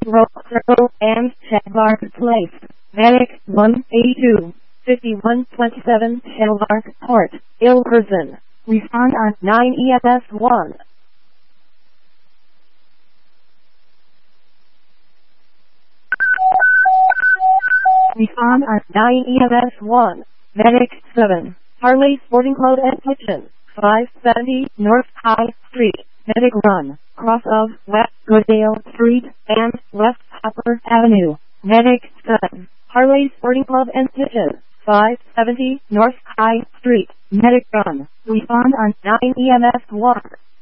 Rockville and Shellbark Place. Medic 182, 5127 Shellbark Court, Ilverston. Respond on 9 EMS 1. Respond on 9 EMS 1. Medic 7. Harley Sporting Club and Kitchen, 570 North High Street. Medic Run, cross of West Goodale Street and West Hopper Avenue. Medic 7. Harley Sporting Club and Kitchen, 570 North High Street. Medic Run. Respond on 9 EMS 1.